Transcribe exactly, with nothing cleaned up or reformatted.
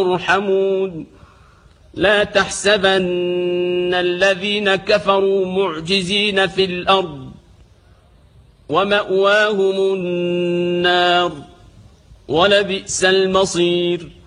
يرحمون لا تحسبن الذين كفروا معجزين في الأرض ومأواهم النار ولبئس المصير.